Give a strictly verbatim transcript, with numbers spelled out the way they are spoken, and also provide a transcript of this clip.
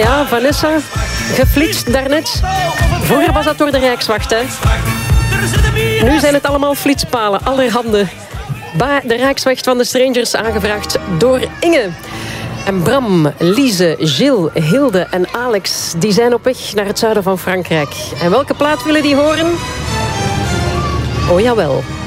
ja, Vanessa, geflitst daarnet. Vroeger was dat door de Rijkswacht, hè. Nu zijn het allemaal flitspalen, allerhande. Bij de Rijkswacht van de Strangers, aangevraagd door Inge. En Bram, Lise, Gilles, Hilde en Alex, die zijn op weg naar het zuiden van Frankrijk. En welke plaat willen die horen? Oh jawel.